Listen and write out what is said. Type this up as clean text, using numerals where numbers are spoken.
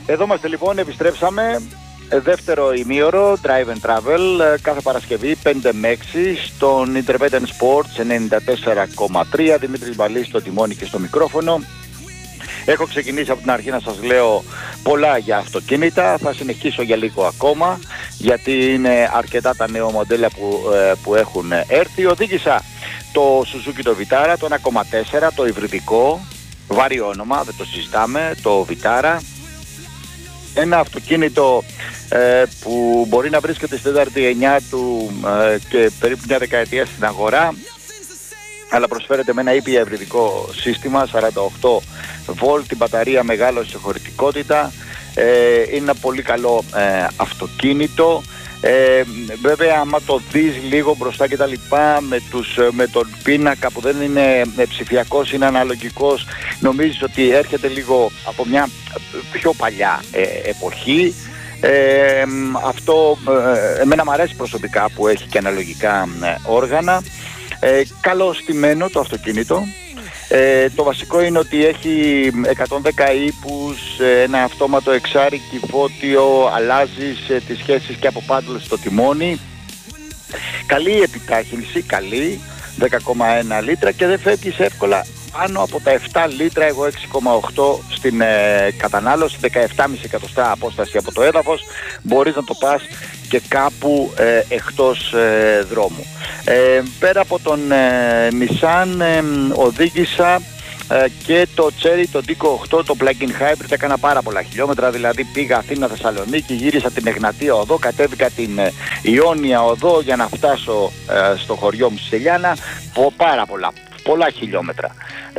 Εδώ είμαστε λοιπόν, επιστρέψαμε. Δεύτερο ημίωρο, Drive and Travel, κάθε Παρασκευή 5 με 6 στον Independent Sports 94,3. Δημήτρης Μπαλής στο τιμόνι και στο μικρόφωνο. Έχω ξεκινήσει από την αρχή να σας λέω πολλά για αυτοκίνητα. Θα συνεχίσω για λίγο ακόμα, γιατί είναι αρκετά τα νέα μοντέλα που έχουν έρθει. Οδήγησα το Suzuki το Vitara, το 1.4, το υβριδικό, βαρύ όνομα, δεν το συζητάμε, το Vitara. Ένα αυτοκίνητο που μπορεί να βρίσκεται στην τέταρτη γενιά του και περίπου μια δεκαετία στην αγορά, αλλά προσφέρεται με ένα ήπια υβριδικό σύστημα, 48 βολτ, την μπαταρία μεγάλο σε χωρητικότητα. Είναι ένα πολύ καλό αυτοκίνητο. Βέβαια άμα το δεις λίγο μπροστά και τα λοιπά με τον πίνακα που δεν είναι ψηφιακός, είναι αναλογικός, νομίζεις ότι έρχεται λίγο από μια πιο παλιά εποχή. Αυτό εμένα μου αρέσει προσωπικά που έχει και αναλογικά όργανα. Καλό στημένο το αυτοκίνητο. Το βασικό είναι ότι έχει 110 ύπους, ένα αυτόματο εξάρι κυβότιο, αλλάζεις τις σχέσεις και από πάντλες στο τιμόνι. Καλή επιτάχυνση, καλή, 10,1 λίτρα και δεν φεύγεις εύκολα πάνω από τα 7 λίτρα, εγώ 6,8 στην κατανάλωση, 17,5 εκατοστά απόσταση από το έδαφος, μπορείς να το πας και κάπου εκτός δρόμου. Πέρα από τον Nissan οδήγησα και το Chery, το Deco 8, το plug-in hybrid. Έκανα πάρα πολλά χιλιόμετρα, δηλαδή πήγα Αθήνα Θεσσαλονίκη, γύρισα την Εγνατία οδό, κατέβηκα την Ιόνια οδό για να φτάσω στο χωριό μου στη Σελιάνα. Πάρα πολλά χιλιόμετρα.